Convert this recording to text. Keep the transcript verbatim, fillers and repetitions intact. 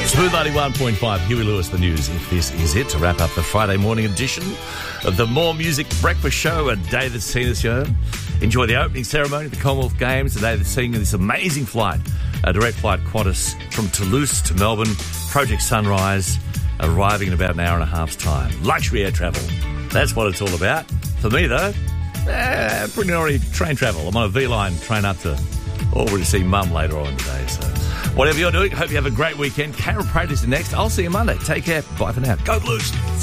Smooth ninety-one point five, Huey Lewis, the news. If this is it, to wrap up the Friday morning edition of the More Music Breakfast Show, a day that's seen us, you know. Enjoy the opening ceremony of the Commonwealth Games, the day that's seeing this amazing flight, a direct flight Qantas from Toulouse to Melbourne, Project Sunrise, arriving in about an hour and a half's time. Luxury air travel. That's what it's all about. For me, though, eh, pretty ordinary train travel. I'm on a V-line train up to Albury to see Mum later on today, so... Whatever you're doing, hope you have a great weekend. Karen Prater is next. I'll see you Monday. Take care. Bye for now. Go Blues.